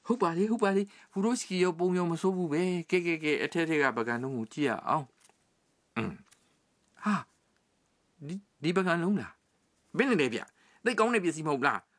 ဟုတ်ပါလေဖူရိုစကီရောပုံရောမစိုးဘူးပဲကဲအထက်ကပကံလုံးကိုကြည့်ရအောင်ဟာဒီပကံလုံးလားဘယ်နဲ့လဲဗျသိကောင်းတဲ့ပစ္စည်းမဟုတ်လား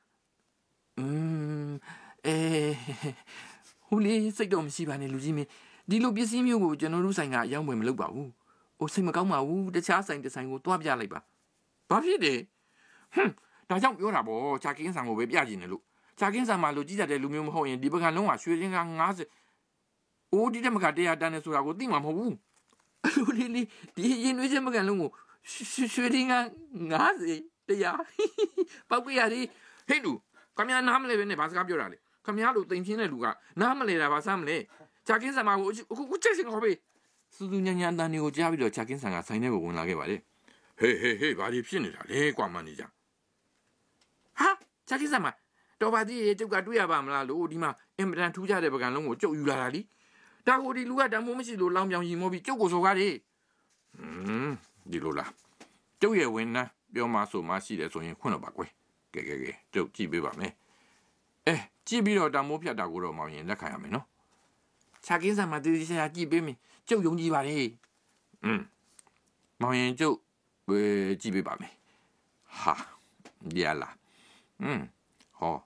ဟိုလေးစိတ်တော့မရှိပါနဲ့လူကြီးမင်းဒီလိုပစ္စည်းမျိုးကိုကျွန်တော်တို့ဆိုင်ကအယောင်းဝယ်မလုပ်ပါဘူးဟိုစိတ်မကောင်းပါဘူးတခြားဆိုင်တစ်ဆိုင်ကိုတွားပြလိုက်ပါဘာဖြစ်တယ်ဒါကြောင့်ပြောတာပေါ့ချာကင်းဆန်ကိုပဲပြကြည့်နေလို့ချာကင်းဆန်မှာလို့ကြီးတတ်တဲ့လူမျိုးမဟုတ်ရင်ဒီပကံလုံးကရွှေရင်းက90အိုးဒီတက်မက100တန်းနဲ့ဆိုတာကိုသိမှာမဟုတ်ဘူးလူလေးဒီရင်နွေးချက်ပကံလုံးကိုရွှေရင်းက90တရားပောက်ပြရတယ်ဟဲ့လူခမရနားမလဲပဲနဲ့ဘာစကားပြောတာလဲခမရလို့တိမ်ပြင်းတဲ့လူကနားမလဲတာဘာစမ်းမလဲချာကင်းဆန်မှာကိုအခုချက်စင်ခေါ်ပေးစူးစူးညံ့ညံ့တန်းတွေကိုကြားပြီးတော့ချာကင်းဆန်ကဆိုင်ထဲကိုဝင်လာခဲ့ပါတယ်ဟေးဘာဒီဖြစ်နေတာလဲကွာမန်နေဂျာဟာချာကင်းဆန်မှာတော်ပါသေးရဲ့ကျုပ်ကတွေ့ရပါမလားလို့ဒီမှာအင်မတန်ထူးခြားတဲ့ပကံလုံးကိုကျုပ်ယူလာတာလीဒါကိုဒီလူကတမိုးမရှိလို့လောင်ပြောင်ရင်မောပြီးကျုပ်ကိုဆိုကားတယ်ဒီလိုလားကျုပ်ရဲ့ဝင်နှမ်းပြောမှဆိုမှရှိတယ်ဆိုရင်ခွင့်တော့ပါကွယ်ကဲကျုပ်ကြည့်ပေးပါမယ်ကြည့်ပြီးတော့တမိုးဖြတ်တာကိုတော့မောင်ရင်လက်ခံရမယ်နော်ချာကင်းဆန်မှာတည်တည်ချာကြည့်ပေးမယ်ကျုပ်ယုံကြည်ပါလေမောင်ရင်ကျုပ်ကြည့်ပေးပါမယ်ဟာဒီလားဟော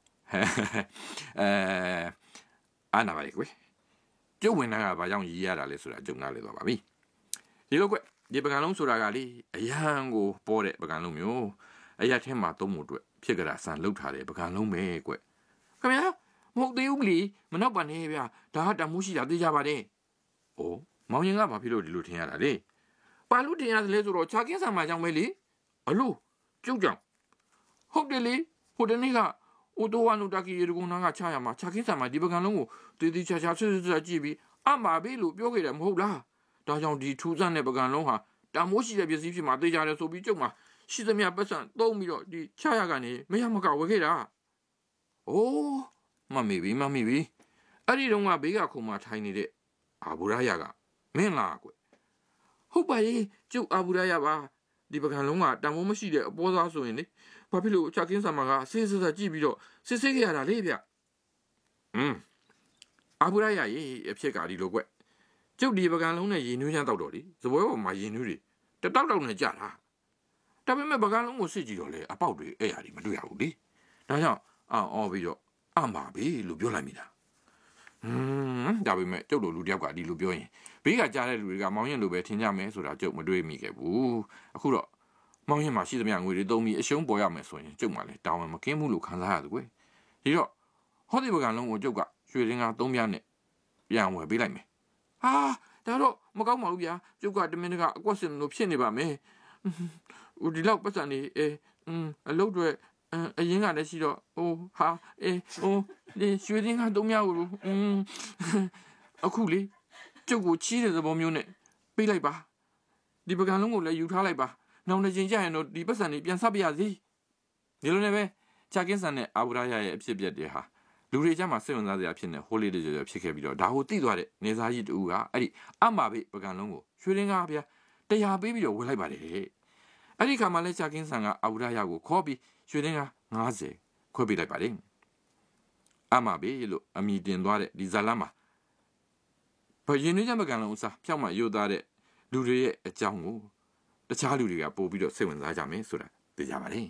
အာနာပါလေကွယ်ကျုပ်ဝင်တာကဘာကြောင့်ရည်ရတာလဲဆိုတာကျုံနာလေတော့ပါပြီဒီလိုကွယ်ဒီပကံလုံးဆိုတာကလေအရန်ကိုပေါ်တဲ့ပကံလုံးမျိုးအရက်ထဲမှာသုံးဖို့အတွက်ဖြစ်ကြတာဆန်လှုပ်ထားတဲ့ပကံလုံးပဲကွယ်ခင်ဗျာမဟုတ်သေးဘူးလीမနောက်ပါနဲ့ဗျာဒါကတမိုးရှိတာသိကြပါတယ်အိုးမောင်ရင်ကဘာဖြစ်လို့ဒီလိုထင်ရတာလဲပါလို့ထင်ရတယ်လဲဆိုတော့ချာကင်းဆန်မှာကြောင့်ပဲလေအလို့ကျုပ်ကြောင့်ဟုတ်တယ်လေဟိုတနေ့ကအိုတိုဝါနိုတာကီရေကုန်းနာကချရမှာချာကင်းဆန်မှာဒီပကံလုံးကိုတေးသေးချာဆွကြည့်ပြီးအမှားပဲလို့ပြောခဲ့တယ်မဟုတ်လားဒါကြောင့်ဒီထူးဆန်းတဲ့ပကံလုံးဟာတမိုးရှိတဲ့ပစ္စည်းဖြစ်မှာသိကြတယ်ဆိုပြီးကျုပ်မှာရှိသမျှပတ်စံသုံးပြီးတော့ဒီချရကနေမရမကဝယ်ခဲ့တာအိုးမမေပြီအဲ့ဒီတော့ကဘေးကခုံမထိုင်နေတဲ့အာဘူရာယာကမင်းလားကွဟုတ်ပါရဲ့ကျုပ်အာဘူရာယာပါဒီပကံလုံးကတမိုးမရှိတဲ့အပေါ်သားဆိုရင်လေဘာဖြစ်လို့ချာကင်းဆာမကဆေးကြည့်ပြီးတော့စစ်ဆေးခဲ့ရတာလေဗျအာဘူရာယာရဲ့အဖြစ်ကဒီလိုကွကျုပ်ဒီပကံလုံးနဲ့ရင်နွေးချမ်းတောက်တော့လေစပွဲပေါ်မှာရင်နွေးတွေတတောက်နဲ့ကြတာဒါပေမဲ့ပကံလုံးကိုစစ်ကြည့်တော့လေအပေါက်တွေအဲ့ရတွေမတွေ့ရဘူးလေဒါကြောင့်အော်ပြီးတော့အမှားပဲလို့ပြောလိုက်မိတာဒါပေမဲ့ကျုပ်တို့လူတယောက်ကဒီလိုပြောရင်ဘေးကကြားတဲ့လူတွေကမောင်ရင်လိုပဲထင်ကြမယ်ဆိုတာကျုပ်မတွေးမိခဲ့ဘူးအခုတော့မောင်ရင်မှာရှိသမျှငွေတွေသုံးပြီးအရှုံးပေါ်ရမယ်ဆိုရင်ကျုပ်မှလည်းတောင်းမကင်းဘူးလို့ခံစားရတယ်ကွယ်ဒီတော့ဟောဒီပကံလုံးကိုကျုပ်ကရွှေရင်းက3ပြားနဲ့ပြန်ဝယ်ပေးလိုက်မယ်ဟာဒါတော့မကောင်းပါဘူးဗျာကျုပ်ကတမင်တကအကွက်စင်လို့ဖြစ်နေပါမယ်ဒီလောက်ပတ်စံနေအလုပ်တွေအရင်ကလည်းရှိတော့ဒီရွှေရင်းက3ပြားကိုအခုလေကျုပ်ကိုချီးတဲ့သဘောမျိုးနဲ့ပေးလိုက်ပါဒီပကံလုံးကိုလည်းယူထားလိုက်ပါနောက်တစ်ချိန်ကျရင်တော့ဒီပတ်စံတွေပြန်ဆက်ပြရစီဒီလိုနဲ့ပဲချာကင်းဆန်နဲ့အာဘူရာယာရဲ့အဖြစ်ပြက်တွေဟာလူတွေကြားမှာစိတ်ဝင်စားစရာဖြစ်နေဟိုလေးတွေဖြစ်ခဲ့ပြီးတော့ဒါကိုသိသွားတဲ့နေသားကြီးတူကအဲ့ဒီအမှားဘေးပကံလုံးကိုရွှေရင်းကားဗျာ100ပေးပြီးတော့ဝယ်လိုက်ပါတယ်အဲ့ဒီခါမှလည်းချာကင်းဆန်ကအာဘူရာယာကိုခေါ်ပြီးရွှေရင်းကား90ခွဲပေးလိုက်ပါတယ်အမှားဘေးလို့အမိတင်သွားတဲ့ဒီဇာလန်မှာဘယင်းနေကြပကံလုံးအစားဖြောက်မှရိုးသားတဲ့လူတွေရဲ့အကြောင်းကိုတခြားလူတွေကပို့ပြီးတော့စိတ်ဝင်စားကြမယ်ဆိုတာသိကြပါလေ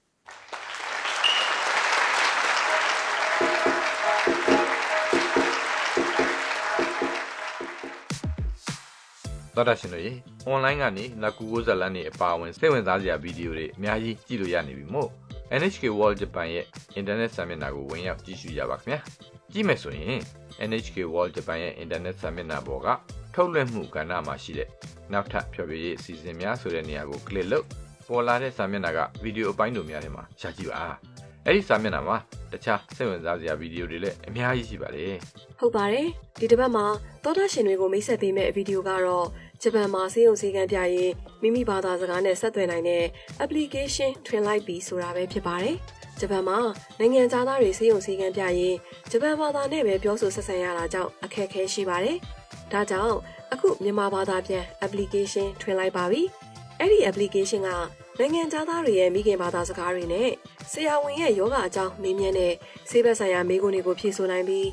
တော်တာရှင်တို့ရေ online ကနေလက်ကူကိုဇက်လန်နေအပါအဝင်စိတ်ဝင်စားစရာဗီဒီယိုတွေအများကြီးကြည့်လို့ရနေပြီမို့ NHK World Japan ရဲ့ internet စာမျက်နှာကိုဝင်ရောက်ကြည့်ရှုရပါခင်ဗျာကြည့်မယ်ဆိုရင် NHK World Japan ရဲ့ internet စာမျက်နှာပေါ်ကထုတ်လွှင့်မှုကဏ္ဍမှာရှိတဲ့နောက်ထပ်ဖြောပြရေးအစီအစဉ်များဆိုတဲ့နေရာကို click လုပ်ပေါ်လာတဲ့စာမျက်နှာကဗီဒီယိုအပိုင်းတို့များထဲမှာရှာကြည့်ပါအဲ့ဒီစာမျက်နှာမှာတခြားစိတ်ဝင်စားစရာဗီဒီယိုတွေလည်းအများကြီးရှိပါတယ်ဟုတ်ပါတယ်ဒီတစ်ပတ်မှာသောတာရှင်တွေကိုမိတ်ဆက်ပေးမယ့်ဗီဒီယိုကတော့ဂျပန်မှာစေယုံစည်းကမ်းပြရင်မိမိဘာသာစကားနဲ့ဆက်သွယ်နိုင်တဲ့ application ထွင်လိုက်ပြီဆိုတာပဲဖြစ်ပါတယ်ဂျပန်မှာနိုင်ငံသားတွေစေယုံစည်းကမ်းပြရင်ဂျပန်ဘာသာနဲ့ပဲပြောဆိုဆက်ဆံရတာကြောင့်အခက်အခဲရှိပါတယ်ဒါကြောင့်အခုမြန်မာဘာသာပြန် application ထွင်လိုက်ပါပြီအဲ့ဒီ application ကနိုင်ငံသားတွေရဲ့မိခင်ဘာသာစကားတွေနဲ့ဆရာဝန်ရဲ့ယောဂအကြောင်းမေးမြန်းတဲ့ဆေးဘက်ဆိုင်ရာမေးခွန်းတွေကိုဖြေဆိုနိုင်ပြီး